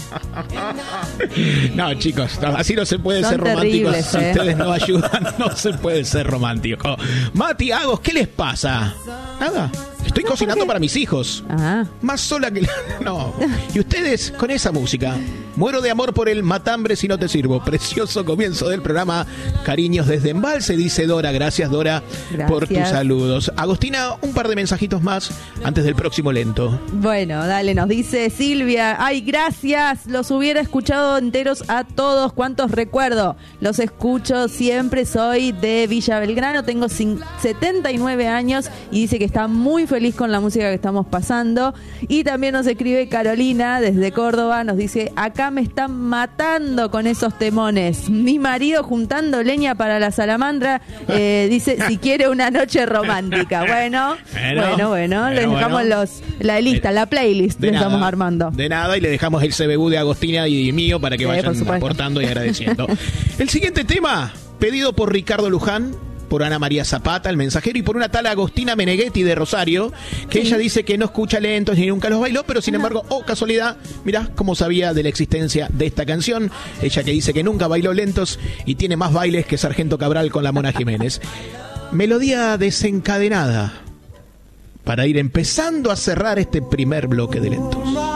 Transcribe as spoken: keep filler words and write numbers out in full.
No, chicos, no, así no se puede Son ser romántico. terribles, Si ¿eh? ustedes no ayudan, no se puede ser romántico. Mati, Agos, ¿qué les pasa? Nada. Estoy No, cocinando ¿por qué? para mis hijos. Ah. Más sola que... No. Y ustedes con esa música. Muero de amor por el matambre si no te sirvo. Precioso comienzo del programa. Cariños desde Embalse, dice Dora. Gracias, Dora, Gracias. por tus saludos. Agostina, un par de mensajitos más antes del próximo lento. Bueno, dale, nos dice Silvia. Ay, gracias. Los hubiera escuchado enteros a todos. ¿Cuántos recuerdo? Los escucho siempre. Soy de Villa Belgrano. Tengo setenta y nueve años y dice que está muy feliz con la música que estamos pasando. Y también nos escribe Carolina desde Córdoba. Nos dice, acá me están matando con esos temones. Mi marido juntando leña para la salamandra. Eh, dice, si quiere una noche romántica. Bueno, Bueno, bueno, bueno. Les bueno, dejamos bueno. los la lista, la playlist De que nada, estamos armando. De nada, y le dejamos el C B U de Agostina y mío para que Sí, por vayan supuesto. aportando y agradeciendo. El siguiente tema, pedido por Ricardo Luján, por Ana María Zapata, el mensajero, y por una tal Agostina Meneghetti de Rosario, que Sí. ella dice que no escucha lentos ni nunca los bailó, pero sin embargo, oh casualidad, mirá cómo sabía de la existencia de esta canción. Ella que dice que nunca bailó lentos y tiene más bailes que Sargento Cabral con la Mona Jiménez. Melodía desencadenada para ir empezando a cerrar este primer bloque de lentos.